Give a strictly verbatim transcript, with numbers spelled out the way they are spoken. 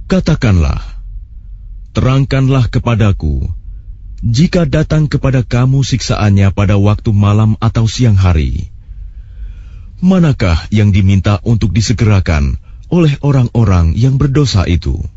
Katakanlah, terangkanlah kepadaku, jika datang kepada kamu siksaannya pada waktu malam atau siang hari, manakah yang diminta untuk disegerakan oleh orang-orang yang berdosa itu?